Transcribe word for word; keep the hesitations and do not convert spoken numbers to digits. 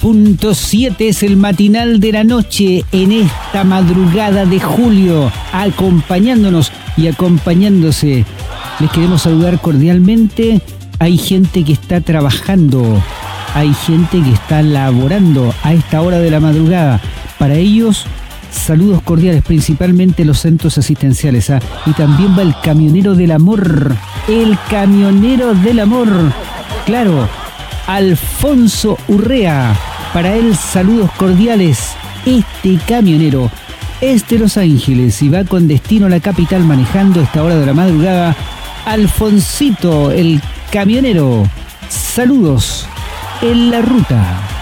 punto siete es el matinal de la noche en esta madrugada de julio, acompañándonos y acompañándose. Les queremos saludar cordialmente. Hay gente que está trabajando, hay gente que está laborando a esta hora de la madrugada. Para ellos, saludos cordiales, principalmente los centros asistenciales. ¿ah? Y también va el camionero del amor, el camionero del amor, claro, Alfonso Urrea. Para él, saludos cordiales. Este camionero es de Los Ángeles y va con destino a la capital manejando a esta hora de la madrugada. Alfonsito, el camionero. Saludos en la ruta.